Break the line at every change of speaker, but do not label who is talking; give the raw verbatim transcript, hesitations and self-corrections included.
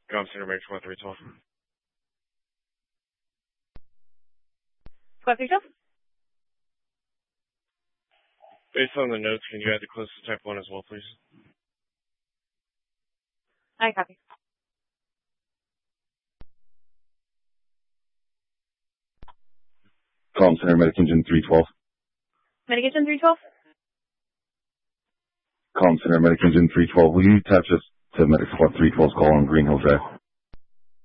Com Center Medic one three twelve.
Squad three twelve?
Based on the notes, can you add the closest type one as well, please?
I copy.
Com Center Medic Engine three twelve.
Medic Engine three twelve?
Com Center Medic Engine three twelve. Will you attach us to Medic Squad three twelve's call on Green Hill Drive?